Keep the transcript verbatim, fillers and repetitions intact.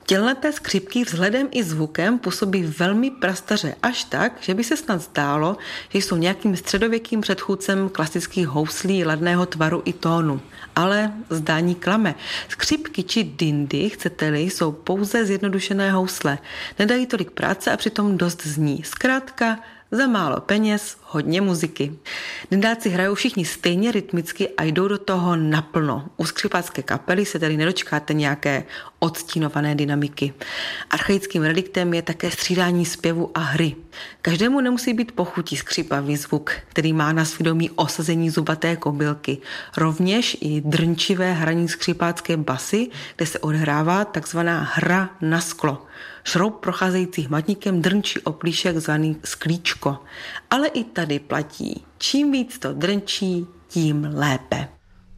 Tělnaté skřipky vzhledem i zvukem působí velmi prastaře, až tak, že by se snad zdálo, že jsou nějakým středověkým předchůdcem klasických houslí ladného tvaru i tónu. Ale zdání klame. Skřipky či dindy, chcete-li, jsou pouze zjednodušené housle. Nedají tolik práce a přitom dost zní. Zkrátka, za málo peněz, hodně muziky. Dindáci hrajou všichni stejně rytmicky a jdou do toho naplno. U skřipácké kapely se tedy nedočkáte nějaké odstínované dynamiky. Archaickým reliktem je také střídání zpěvu a hry. Každému nemusí být pochutí skřipavý zvuk, který má na svědomí osazení zubaté kobylky. Rovněž i drnčivé hraní skřipácké basy, kde se odehrává takzvaná hra na sklo. Šroub procházející hmatníkem drnčí oplíšek zvaný sklíčko. Ale i tady platí, čím víc to drnčí, tím lépe.